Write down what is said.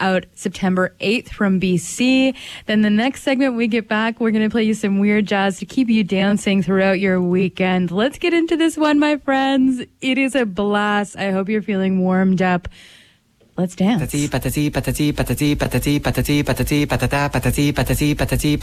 out September 8th from BC. Then the next segment we get back, we're going to play you some weird jazz to keep you dancing throughout your weekend. Let's get into this one, my friends. It is a blast. I hope you're feeling warmed up. Let's dance. Patati patati patati patati patati patati patati patata patati patati patati